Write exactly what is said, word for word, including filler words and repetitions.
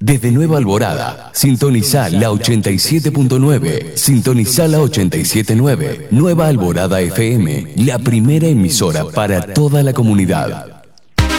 Desde Nueva Alborada, sintoniza la ochenta y siete punto nueve, sintoniza la ochenta y siete punto nueve, Nueva Alborada F M, la primera emisora para toda la comunidad.